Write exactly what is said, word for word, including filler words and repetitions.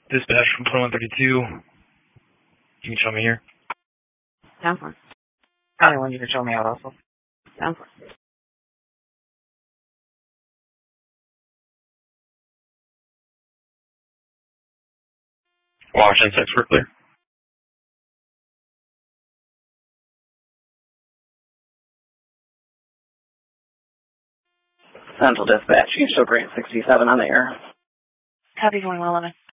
Dispatch from twenty-one thirty-two. You can show me here. Down for it. Probably one you can show me out also. Down for it. Washington six, we're clear. Central Dispatch, you show grade sixty-seven on the air. Copy going well, eleven.